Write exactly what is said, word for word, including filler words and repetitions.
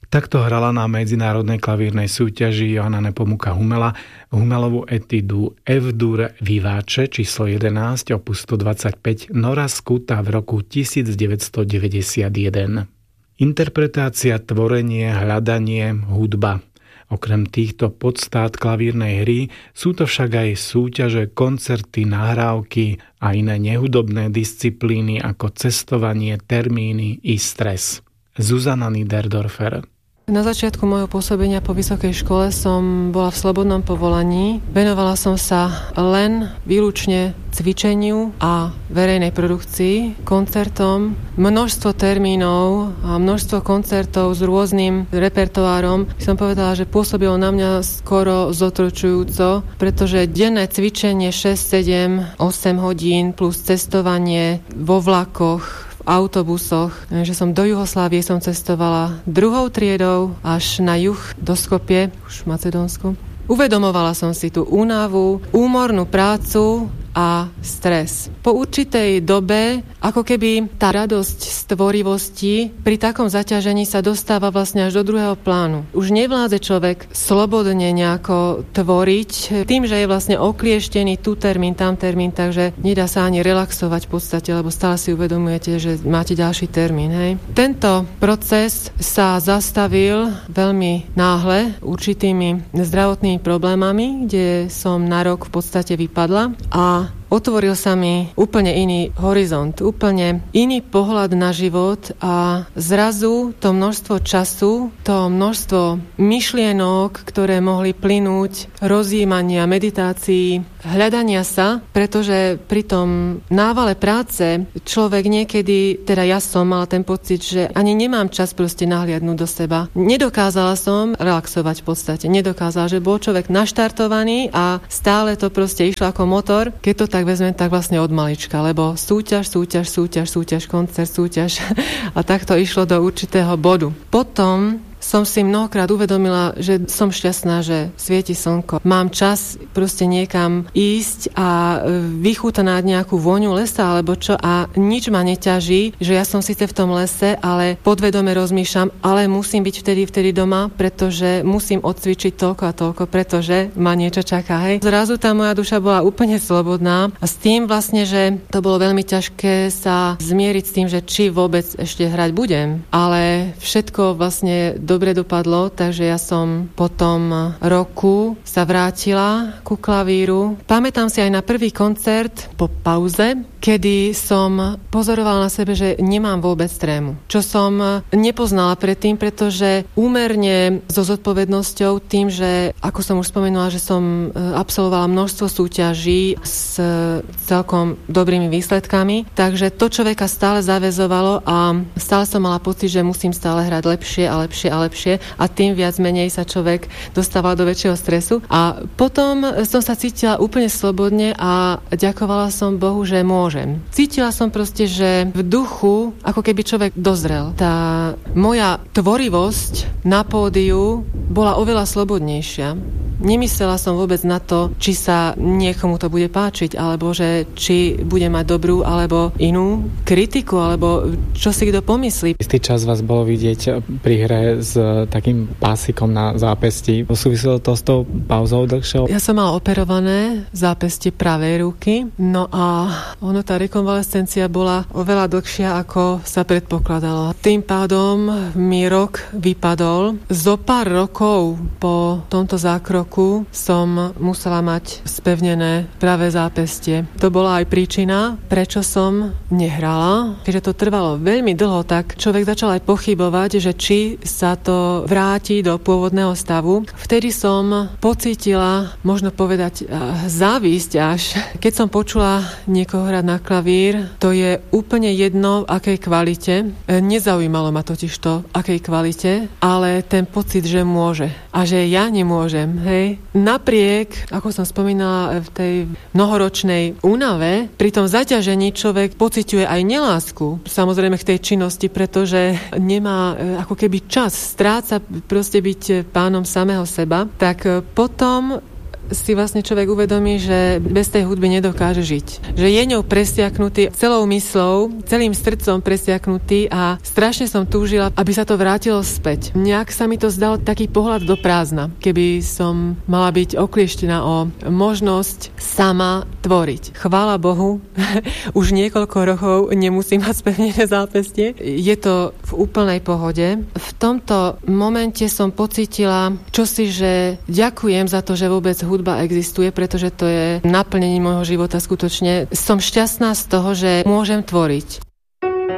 Takto hrala na medzinárodnej klavírnej súťaži Johanna Nepomuka Humela Humelovú etudu F-dur vivace číslo jedenásť opus stodvadsaťpäť Nora Scotta v roku devätnásťstodeväťdesiatjeden. Interpretácia, tvorenie, hľadanie, hudba. Okrem týchto podstát klavírnej hry sú to však aj súťaže, koncerty, nahrávky a iné nehudobné disciplíny ako cestovanie, termíny i stres. Zuzana Niederdorfer. Na začiatku môjho pôsobenia po vysokej škole som bola v slobodnom povolaní. Venovala som sa len výlučne cvičeniu a verejnej produkcii, koncertom, množstvo termínov a množstvo koncertov s rôznym repertoárom. Som povedala, že pôsobilo na mňa skoro zotročujúco, pretože denné cvičenie šesť, sedem, osem hodín plus cestovanie vo vlakoch, autobusoch, že som do Juhoslávie som cestovala druhou triedou až na juh do Skopje, už v Macedónsku. Uvedomovala som si tú únavu, úmornú prácu a stres. Po určitej dobe, ako keby tá radosť z tvorivosti pri takom zaťažení sa dostáva vlastne až do druhého plánu. Už nevládze človek slobodne nejako tvoriť, tým, že je vlastne oklieštený tu termín, tam termín, takže nedá sa ani relaxovať v podstate, lebo stále si uvedomujete, že máte ďalší termín. Hej. Tento proces sa zastavil veľmi náhle určitými zdravotnými problémami, kde som na rok v podstate vypadla a otvoril sa mi úplne iný horizont, úplne iný pohľad na život a zrazu to množstvo času, to množstvo myšlienok, ktoré mohli plynúť, rozjímania, meditácií, hľadania sa, pretože pri tom návale práce človek niekedy, teda ja som mala ten pocit, že ani nemám čas proste nahliadnúť do seba. Nedokázala som relaxovať v podstate, nedokázala, že bol človek naštartovaný a stále to proste išlo ako motor, keď to tak vezmem, tak vlastne od malička, lebo súťaž, súťaž, súťaž, súťaž, koncert, súťaž a takto išlo do určitého bodu. Potom som si mnohokrát uvedomila, že som šťastná, že svieti slnko. Mám čas proste niekam ísť a vychutnať nejakú vôňu lesa alebo čo a nič ma neťaží, že ja som síce v tom lese, ale podvedome rozmýšľam, ale musím byť vtedy, vtedy doma, pretože musím odcvičiť toľko a toľko, pretože ma niečo čaká. Hej. Zrazu tá moja duša bola úplne slobodná a s tým vlastne, že to bolo veľmi ťažké sa zmieriť s tým, že či vôbec ešte hrať budem. Ale všetko vlastne dobre dopadlo, takže ja som po tom roku sa vrátila ku klavíru. Pamätám si aj na prvý koncert po pauze, kedy som pozorovala na sebe, že nemám vôbec trému. Čo som nepoznala predtým, pretože úmerne so zodpovednosťou tým, že ako som už spomenula, že som absolvovala množstvo súťaží s celkom dobrými výsledkami, takže to človeka stále zaväzovalo a stále som mala pocit, že musím stále hrať lepšie a lepšie a lepšie a tým viac menej sa človek dostával do väčšieho stresu. A potom som sa cítila úplne slobodne a ďakovala som Bohu, že môžem. Cítila som proste, že v duchu ako keby človek dozrel. Tá moja tvorivosť na pódiu bola oveľa slobodnejšia. Nemyslela som vôbec na to, či sa niekomu to bude páčiť, alebo že či bude mať dobrú alebo inú kritiku, alebo čo si kto pomyslí. Istý čas vás bolo vidieť pri hre s takým pásikom na zápesti. Súviselo to s tou pauzou dlhšou? Ja som mala operované zápestie pravej ruky, no a ono tá rekonvalescencia bola oveľa dlhšia, ako sa predpokladalo. Tým pádom mi rok vypadol. Zo pár rokov po tomto zákroku som musela mať spevnené pravé zápestie. To bola aj príčina, prečo som nehrala. Keďže to trvalo veľmi dlho, tak človek začal aj pochybovať, že či sa to vráti do pôvodného stavu. Vtedy som pocítila, možno povedať, závisť až. Keď som počula niekoho hrať na klavír, to je úplne jedno, v akej kvalite. Nezaujímalo ma totiž to, akej kvalite, ale ten pocit, že môže a že ja nemôžem. Hej. Napriek, ako som spomínala, v tej mnohoročnej únave, pri tom zaťažení človek pociťuje aj nelásku, samozrejme k tej činnosti, pretože nemá ako keby čas, stráca proste byť pánom samého seba, tak potom si vlastne človek uvedomí, že bez tej hudby nedokáže žiť. Že je ňou presiaknutý celou myslou, celým srdcom presiaknutý a strašne som túžila, aby sa to vrátilo späť. Nejak sa mi to zdalo taký pohľad do prázdna, keby som mala byť oklieštená o možnosť sama tvoriť. Chvála Bohu, už niekoľko rokov nemusím mať spevnené zápestie. Je to v úplnej pohode. V tomto momente som pocítila čosi, že ďakujem za to, že vôbec hudba existuje, pretože to je naplnenie môjho života skutočne. Som šťastná z toho, že môžem tvoriť.